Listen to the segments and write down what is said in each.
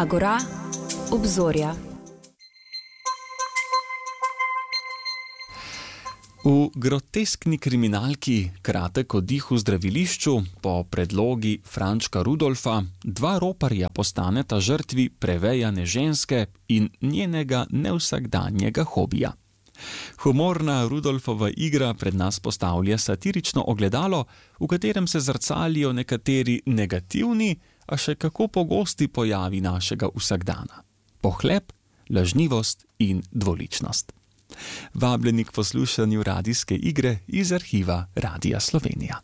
Agora, obzorja. V groteskni kriminalki Kratek oddih v zdravilišču po predlogi Frančka Rudolfa dva roparja postaneta žrtvi prevejane ženske in njenega nevsakdanjega hobija. Humorna Rudolfova igra pred nas postavlja satirično ogledalo, v katerem se zrcalijo nekateri negativni, a še kako pogosti pojavi našega vsakdana. Pohlep, lažnivost in dvoličnost. Vabljeni k poslušanju radijske igre iz arhiva Radia Slovenija.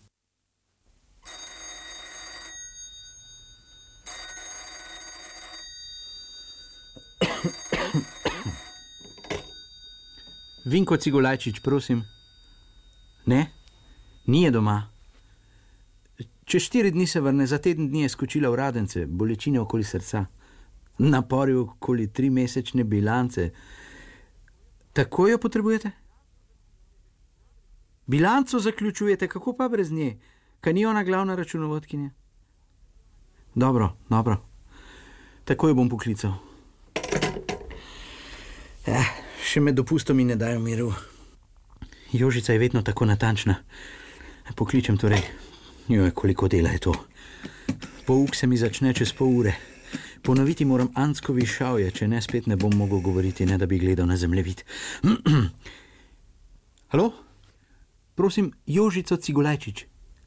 Vinko Cigolajčič, prosim. Ne? Ni je doma. Čez 4 dni se vrne, za teden dni je skočila v Radence, bolečine okoli srca. Napori okoli 3-mesečne bilance. Tako jo potrebujete? Bilanco zaključujete, kako pa brez nje? Kaj ni ona glavna računovodkinja? Dobro. Tako jo bom poklical. Še med dopustom mi ne dajo miru. Jožica je vedno tako natančna. Pokličem torej. Joj, koliko dela je to. Pouk se mi začne čez pol ure. Ponoviti moram Antskovi šavje, če ne spet ne bom mogel govoriti, ne da bi gledal na zemljevid. Halo? Prosim, Jožico Cigolajčič.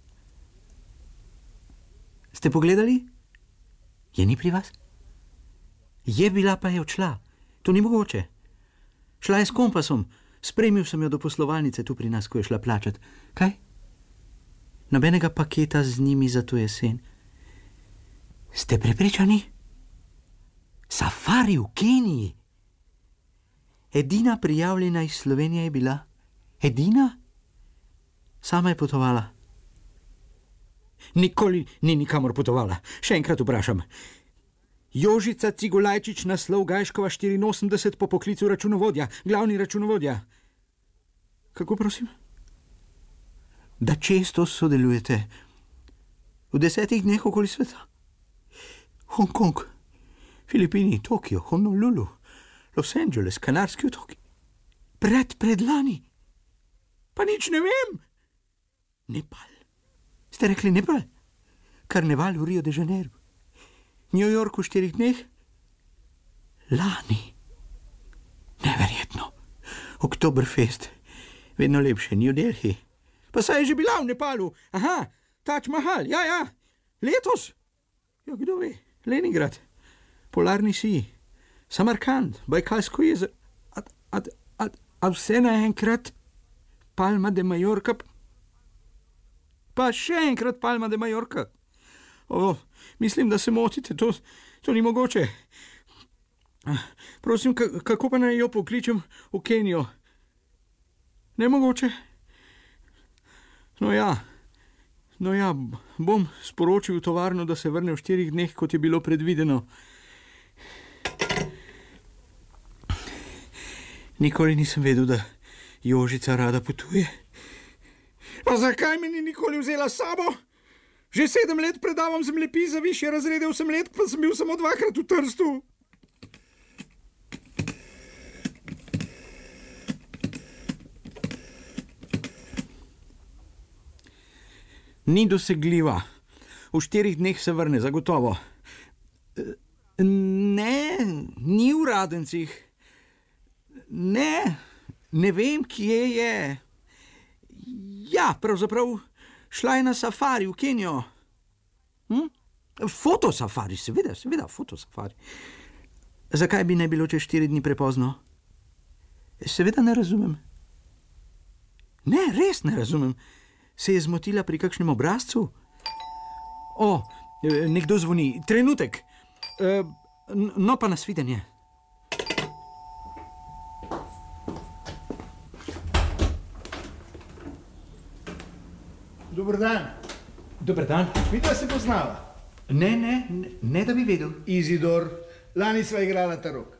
Ste pogledali? Je ni pri vas? Je bila, pa je odšla. To ni mogoče. Šla je s kompasom. Spremil sem jo do poslovalnice tu pri nas, ko je šla plačat. Kaj? Nobenega paketa z njimi za to jesen. Ste prepričani? Safari v Keniji. Edina prijavljena iz Slovenije je bila. Edina? Sama je potovala. Nikoli ni nikamor potovala. Še enkrat vprašam. Jožica Cigolajčič, naslov Gajškova 84, po poklicu računovodja, glavni računovodja. Kako prosim? Da često sodelujete. V 10 dneh okoli sveta. Hong Kong, Filipini, Tokio, Honolulu, Los Angeles, Kanarski otoki. Predlani. Pa nič ne vem. Nepal. Ste rekli Nepal? Karneval v Rio de Janeiro. New York v 4 dneh? Lani. Neverjetno. Oktoberfest. Vedno lepše. New Delhi. Pa saj je že bila v Nepalu. Aha, Taj Mahal. Ja. Letos? Ja, kdo ve? Leningrad. Polarni sij. Samarkand. Bajkalsko jezero. A vse naenkrat? Palma de Mallorca. Pa še enkrat Palma de Mallorca. Mislim, da se motite, to ni mogoče. Prosim, kako pa naj jo pokličem v Kenijo? Nemogoče? No ja, bom sporočil v tovarno, da se vrne v 4 dneh, kot je bilo predvideno. Nikoli nisem vedel, da Jožica rada potuje. Pa zakaj me ni nikoli vzela s sabo? Že 7 let predavam zemljepis za višje razrede, 8 let pa sem bil samo 2-krat v Trstu. Ni dosegljiva. V 4 dneh se vrne, zagotovo. Ne, ni v Radencih. Ne vem, kje je. Ja, pravzaprav šla je na safari v Kenijo. Fotosafari, seveda, fotosafari. Zakaj bi ne bilo čez 4 dni prepozno? Seveda ne razumem. Ne, res ne razumem. Se je zmotila pri kakšnem obrazcu? Nekdo zvoni. Trenutek. No pa nasvidenje. Dober dan. Dober dan. Vidva se poznava? Ne da bi vedel. Izidor, lani sva igrala tarok.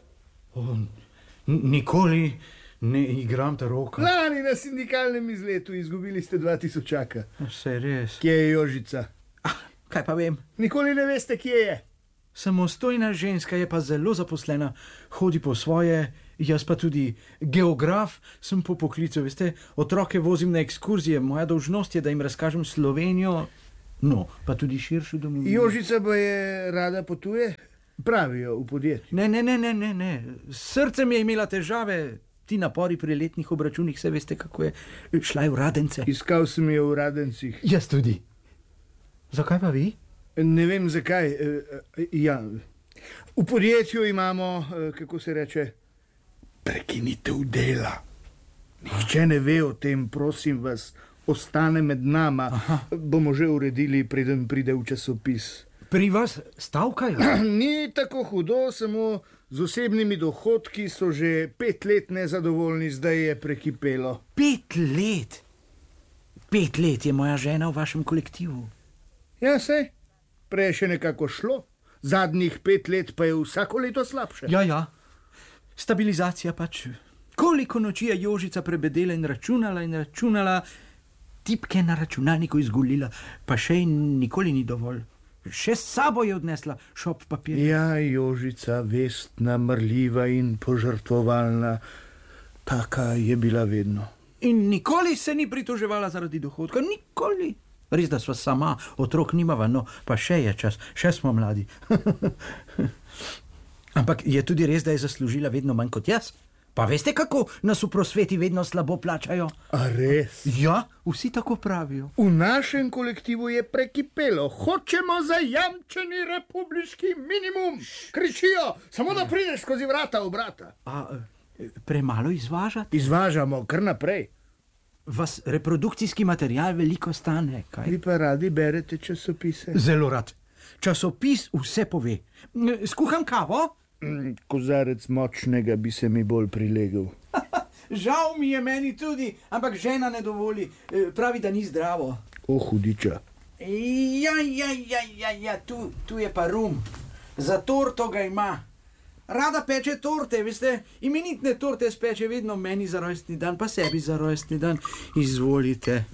Nikoli ne igram taroka. Lani na sindikalnem izletu izgubili ste 2000. Saj res. Kje je Jožica? Kaj pa vem? Nikoli ne veste, kje je. Samostojna ženska je pa zelo zaposlena, hodi po svoje, jaz pa tudi geograf, sem po poklicu, veste, otroke vozim na ekskurzije, moja dolžnost je, da jim razkažem Slovenijo, no, pa tudi širšo domovino. Jožica pa je rada potuje, pravijo v podjetju. Ne, s srcem je imela težave, ti napori pri letnih obračunih, se veste, kako je, šla je v Radence. Iskal sem jo v Radencih. Jaz tudi. Zakaj pa vi? Ne vem zakaj. Ja. V podjetju imamo, kako se reče, prekinitev dela. Nihče ne ve o tem, prosim vas, ostane med nama. Aha. Bomo že uredili, preden pride v časopis. Pri vas stavkajo? Ni tako hudo, samo z osebnimi dohodki so že 5 let nezadovoljni, zdaj je prekipelo. 5 let? 5 let je moja žena v vašem kolektivu. Ja, sej, prej je še nekako šlo, zadnjih 5 let pa je vsako leto slabše. Ja, stabilizacija pač. Koliko noči je Jožica prebedela in računala, tipke na računalniku izgulila, pa še nikoli ni dovolj. Še s sabo je odnesla šop papirja. Ja, Jožica, vestna, mrljiva in požrtvovalna, taka je bila vedno. In nikoli se ni pritoževala zaradi dohodka, nikoli. Res, da sva sama, otrok nimava, no, pa še je čas, še smo mladi. Ampak je tudi res, da je zaslužila vedno manj kot jaz. Pa veste, kako nas v prosveti vedno slabo plačajo? A res? Ja, vsi tako pravijo. V našem kolektivu je prekipelo. Hočemo zajamčeni republiški minimum. Kričijo, samo da prideš skozi vrata obrata. A premalo izvažate? Izvažamo, kar naprej. Vas reprodukcijski material veliko stane, kaj? Vi pa radi berete časopise? Zelo rad. Časopis vse pove. Skuham kavo? Kozarec močnega bi se mi bolj prilegel. Žal mi je, meni tudi, ampak žena ne dovoli. Pravi, da ni zdravo. O, hudiča. Ja, tu je pa rum. Za torto ga ima. Rada peče torte, veste, imenitne torte speče vedno meni za rojstni dan, pa sebi za rojstni dan. Izvolite.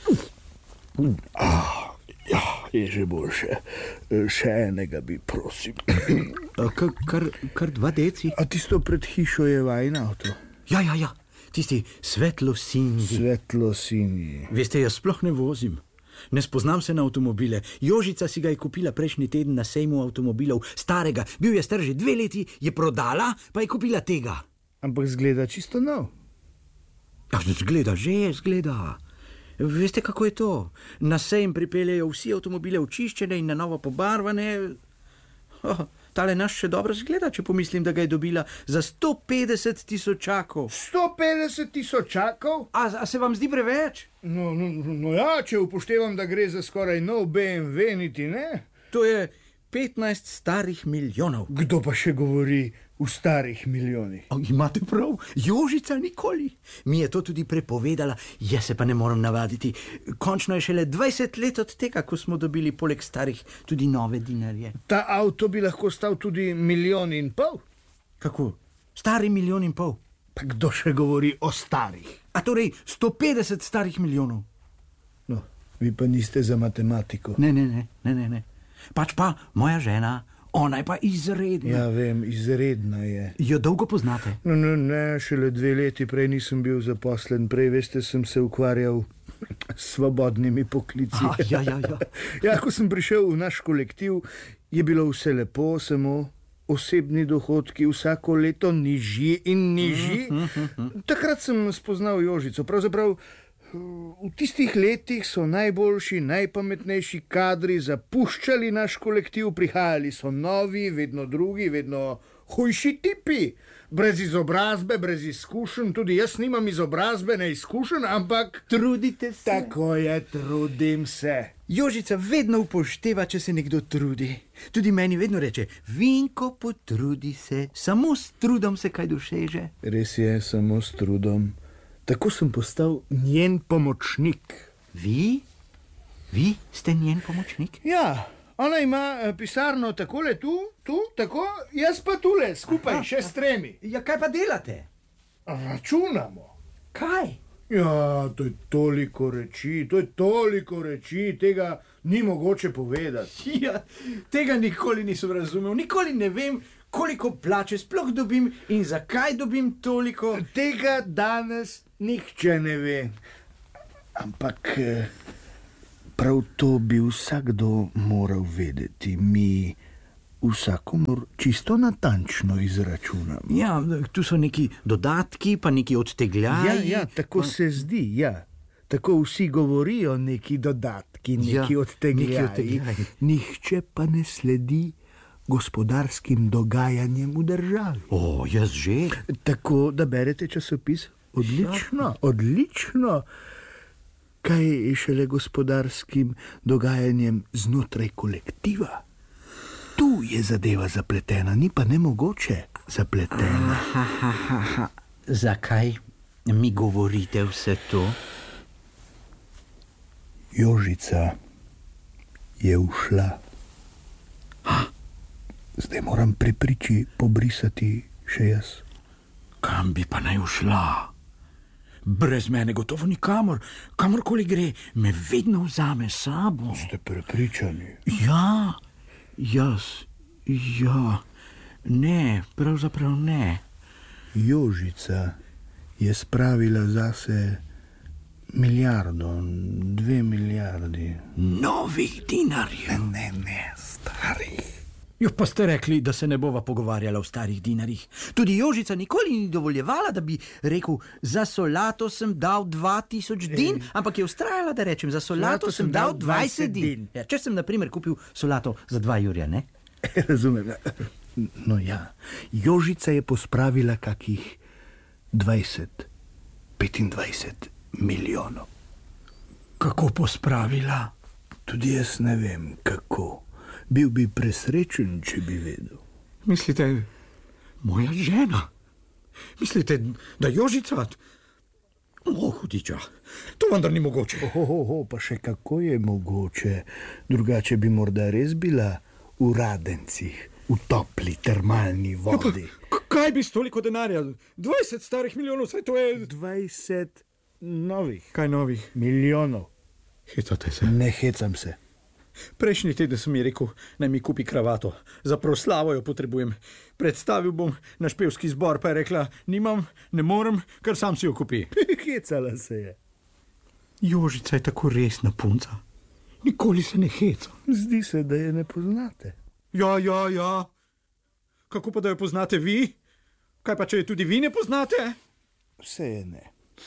Ja, je že boljše. Še enega bi, prosim. Kar 2 deci. A tisto pred hišo je vajin avto? Ja, tisti svetlo-sinji. Svetlo-sinji. Veste, jaz sploh ne vozim. Ne spoznam se na avtomobile. Jožica si ga je kupila prejšnji teden na sejmu avtomobilov, starega. Bil je star že 2 leti, je prodala, pa je kupila tega. Ampak zgleda čisto nov. Ja, zgleda. Veste, kako je to? Na sejem pripeljejo vsi avtomobile očiščene in na novo pobarvane. Tale naš še dobro zgleda, če pomislim, da ga je dobila za 150 tisočakov. 150 tisočakov? A se vam zdi preveč? No ja, če upoštevam, da gre za skoraj nov BMW, niti ne. To je 15 starih milijonov. Kdo pa še govori v starih milijonih? Imate prav, Jožica nikoli. Mi je to tudi prepovedala, jaz se pa ne morem navaditi. Končno je šele 20 let od tega, ko smo dobili poleg starih tudi nove dinarje. Ta avto bi lahko stal tudi 1,5 milijona. Kako? Stari 1,5 milijona? Pa kdo še govori o starih? A torej 150 starih milijonov? No, vi pa niste za matematiko. Ne. Pač pa moja žena, ona je pa izredna. Ja, vem, izredna je. Jo dolgo poznate? Ne, šele 2 leti prej nisem bil zaposlen. Prej, veste, sem se ukvarjal s svobodnimi poklici. Ja. Ja, ko sem prišel v naš kolektiv, je bilo vse lepo, samo osebni dohodki vsako leto nižji in nižji. Takrat sem spoznal Jožico. Pravzaprav v tistih letih so najboljši, najpametnejši kadri zapuščali naš kolektiv, prihajali so novi, vedno drugi, vedno hujši tipi. Brez izobrazbe, brez izkušenj, tudi jaz nimam izobrazbe, ne izkušenj, ampak trudite se. Tako je, trudim se. Jožica vedno upošteva, če se nekdo trudi. Tudi meni vedno reče, Vinko, potrudi se, samo s trudom se kaj doseže. Res je, samo s trudom. Tako sem postal njen pomočnik. Vi? Vi ste njen pomočnik? Ja, ona ima pisarno takole tu, tako, jaz pa tule, skupaj, še s 3. Ja, kaj pa delate? Računamo. Kaj? Ja, to je toliko reči, tega ni mogoče povedati. Ja, tega nikoli nisem razumel, nikoli ne vem, koliko plače sploh dobim in zakaj dobim toliko. Tega danes nihče ne ve. Ampak prav to bi vsakdo moral vedeti. Mi vsakomur čisto natančno izračunamo. Ja, tu so neki dodatki, pa neki odtegljaji. Ja, tako se zdi, ja. Tako vsi govorijo, neki dodatki, neki odtegljaji. Nihče pa ne sledi gospodarskim dogajanjem v državi. O, jaz že. Tako da berete časopis? Odlično, odlično. Kaj je šele gospodarskim dogajanjem znotraj kolektiva? Tu je zadeva zapletena, ni pa nemogoče zapletena. Zakaj mi govorite vse to? Jožica je ušla. Zdaj moram pri priči pobrisati še jaz. Kam bi pa naj ušla? Brez mene gotovo nikamor. Kamorkoli gre, me vedno vzame s sabo. Ste prepričani? Ja, jaz. Ja, ne, pravzaprav ne. Jožica je spravila zase milijardo, 2 milijardi. Novih dinarjev? Ne, starih. Jo, pa ste rekli, da se ne bova pogovarjala o starih dinarjih. Tudi Jožica nikoli ni dovoljevala, da bi rekel, za solato sem dal 2000 din, ampak je vztrajala, da rečem, za solato sem dal 20 din. Ja, če sem, na primer, kupil solato za 2 jurja, ne? Razumem. No ja, Jožica je pospravila kakih 25 milijonov. Kako pospravila? Tudi jaz ne vem, kako. Bil bi presrečen, če bi vedel. Mislite, moja žena? Mislite, da Jožica? Hudiča, to vendar ni mogoče. Pa še kako je mogoče. Drugače bi morda res bila v Radencih, v topli termalni vodi. Kaj bi s toliko denarja? 20 starih milijonov, saj to je... 20 novih. Kaj novih? Milijonov. Hecate se? Ne hecam se. Prejšnji teden sem mi rekel, naj mi kupi kravato. Za proslavo jo potrebujem. Predstavil bom na špevski zbor, pa je rekla, nimam, ne morem, kar sam si jo kupi. Hecala se je. Jožica je tako resna punca. Nikoli se ne heca. Zdi se, da je ne poznate. Ja. Kako pa, da jo poznate vi? Kaj pa, če jo tudi vi ne poznate? Vse je ne.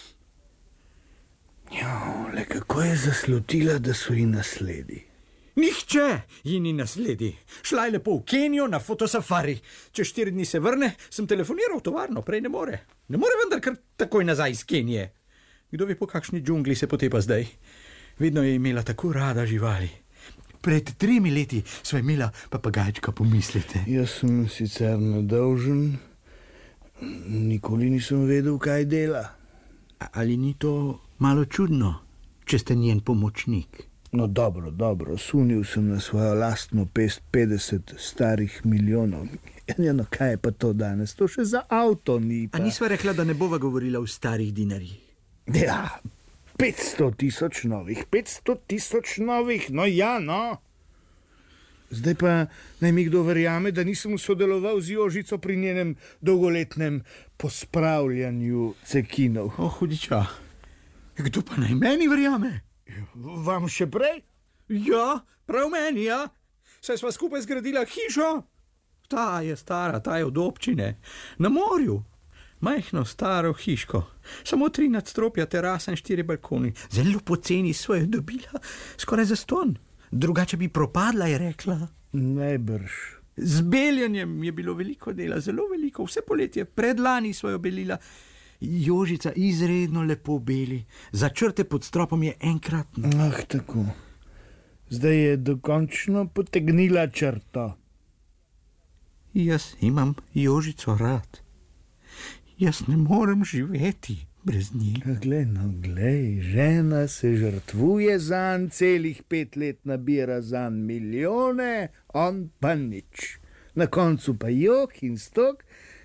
Le kako je zaslutila, da so ji nasledi. Nihče ji ni nasledi. Šla je lepo v Kenijo na fotosafari. Čez 4 dni se vrne, sem telefoniral v tovarno, prej ne more. Ne more vendar kar takoj nazaj iz Kenije. Kdo ve, po kakšni džungli se potepa zdaj. Vedno je imela tako rada živali. Pred 3 leti sva imela papagajčka, pomislite. Jaz sem sicer nedolžen, nikoli nisem vedel, kaj dela. Ali ni to malo čudno, če ste njen pomočnik? No dobro, sunil sem na svojo lastno pest 50 starih milijonov. No kaj je pa to danes? To še za avto ni pa. A nisva rekla, da ne bova govorila o starih dinarjih? Ja, 500 000 novih, no ja, no. Zdaj pa naj mi kdo verjame, da nisem sodeloval z Jožico pri njenem dolgoletnem pospravljanju cekinov. Hudiča, kdo pa naj meni verjame? Vam še prej? Ja, prav meni, ja. Saj sva skupaj zgradila hišo. Ta je stara, ta je od občine. Na morju. Majhno staro hiško. Samo 3 nadstropja, terasa in 4 balkoni. Zelo poceni sva jo dobila, skoraj zastonj. Drugače bi propadla, je rekla. Najbrž. Z beljanjem je bilo veliko dela, zelo veliko. Vse poletje, predlani sva jo belila. Jožica izredno lepo beli. Za črte pod stropom je enkratno. Tako. Zdaj je dokončno potegnila črto. Jaz imam Jožico rad. Jaz ne morem živeti brez nje. Glej, žena se žrtvuje zanj, celih 5 let nabira zanj milijone, on pa nič. Na koncu pa jok in stok.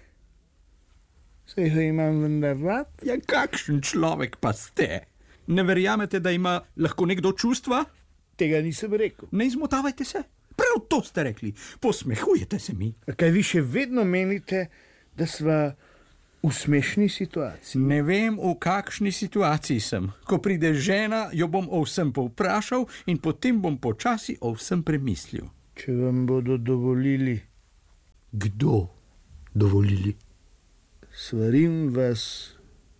Saj ga imam vendar rad. Ja, kakšen človek pa ste? Ne verjamete, da ima lahko nekdo čustva? tega nisem rekel. Ne izmotavajte se. Prav to ste rekli. Posmehujete se mi. A kaj vi še vedno menite, da sva v smešni situaciji? Ne vem, v kakšni situaciji sem. Ko pride žena, jo bom o vsem povprašal in potem bom počasi o vsem premislil. Če vam bodo dovolili. Kdo dovolili? Svarim vas,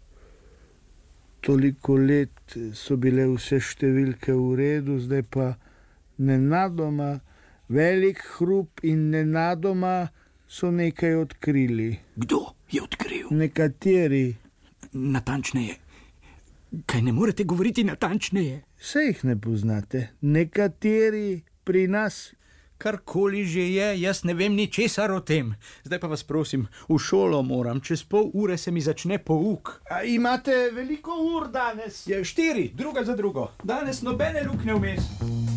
toliko let so bile vse številke v redu, zdaj pa nenadoma velik hrup in nenadoma so nekaj odkrili. Kdo je odkril? Nekateri. Natančneje. Kaj ne morete govoriti natančneje? Saj jih ne poznate. Nekateri pri nas. Karkoli že je, jaz ne vem ničesar o tem. Zdaj pa vas prosim, v šolo moram, čez pol ure se mi začne pouk. A imate veliko ur danes? Je 4, druga za drugo. Danes nobene luknje vmes.